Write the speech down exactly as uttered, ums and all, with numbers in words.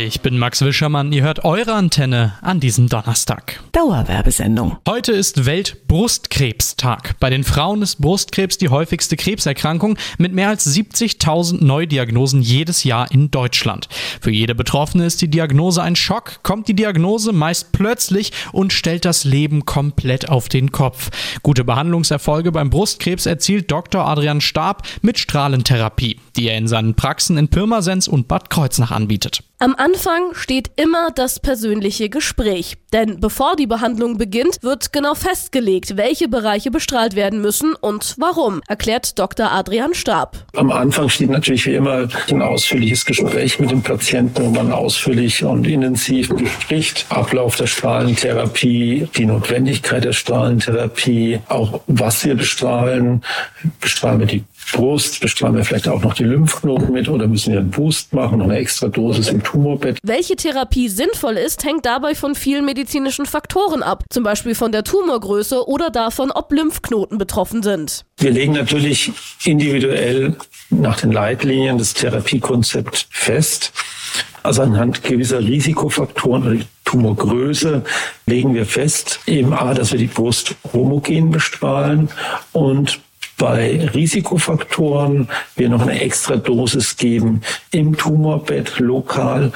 Ich bin Max Wischermann, ihr hört eure Antenne an diesem Donnerstag. Dauerwerbesendung. Heute ist Weltbrustkrebstag. Bei den Frauen ist Brustkrebs die häufigste Krebserkrankung mit mehr als siebzigtausend Neudiagnosen jedes Jahr in Deutschland. Für jede Betroffene ist die Diagnose ein Schock, kommt die Diagnose meist plötzlich und stellt das Leben komplett auf den Kopf. Gute Behandlungserfolge beim Brustkrebs erzielt Doktor Adrian Staab mit Strahlentherapie, die er in seinen Praxen in Pirmasens und Bad Kreuznach anbietet. Am Anfang steht immer das persönliche Gespräch. Denn bevor die Behandlung beginnt, wird genau festgelegt, welche Bereiche bestrahlt werden müssen und warum, erklärt Doktor Adrian Staab. Am Anfang steht natürlich wie immer ein ausführliches Gespräch mit dem Patienten, wo man ausführlich und intensiv bespricht. Ablauf der Strahlentherapie, die Notwendigkeit der Strahlentherapie, auch was wir bestrahlen. Bestrahlen wir die Brust, bestrahlen wir vielleicht auch noch die Lymphknoten mit oder müssen wir einen Boost machen, noch eine extra Dosis im Tumorbett. Welche Therapie sinnvoll ist, hängt dabei von vielen medizinischen Faktoren ab, zum Beispiel von der Tumorgröße oder davon, ob Lymphknoten betroffen sind. Wir legen natürlich individuell nach den Leitlinien das Therapiekonzept fest. Also anhand gewisser Risikofaktoren oder die Tumorgröße legen wir fest, eben A, dass wir die Brust homogen bestrahlen und bei Risikofaktoren wir noch eine extra Dosis geben im Tumorbett lokal.